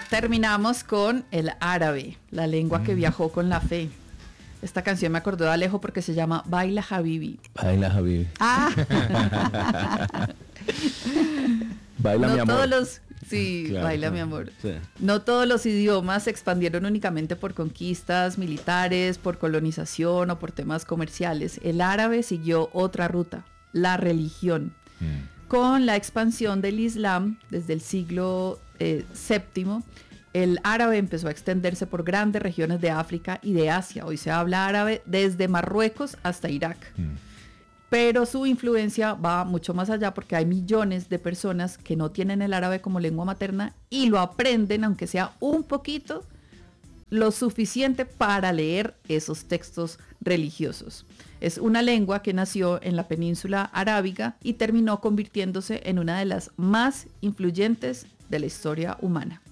terminamos con el árabe, la lengua que viajó con la fe. Esta canción me acordó de Alejo porque se llama Baila Habibi. Baila, Javi. Ah, Baila, No mi amor. todos los... Sí, Claro, baila claro. mi amor. Sí. No todos los idiomas se expandieron únicamente por conquistas militares, por colonización o por temas comerciales. El árabe siguió otra ruta, la religión. Con la expansión del Islam desde el siglo VII, el árabe empezó a extenderse por grandes regiones de África y de Asia. Hoy se habla árabe desde Marruecos hasta Irak. Pero su influencia va mucho más allá porque hay millones de personas que no tienen el árabe como lengua materna y lo aprenden, aunque sea un poquito, lo suficiente para leer esos textos religiosos. Es una lengua que nació en la península arábiga y terminó convirtiéndose en una de las más influyentes de la historia humana.